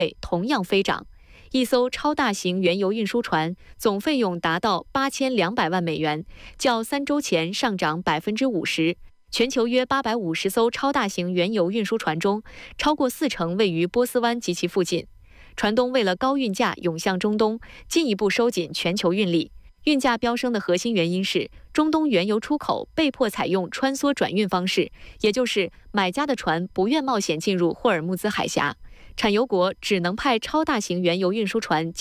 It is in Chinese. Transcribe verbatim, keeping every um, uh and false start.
同样飞涨。一艘超大型原油运输船总费用达到八千两百万美元，较三周前上涨百分之五十。全球约八百五十艘超大型原油运输船中，超过四成位于波斯湾及其附近。船东为了高运价涌向中东，进一步收紧全球运力。运价飙升的核心原因是中东原油出口被迫采用穿梭转运方式，也就是买家的船不愿冒险进入霍尔木兹海峡，产油国只能派超大型原油运输船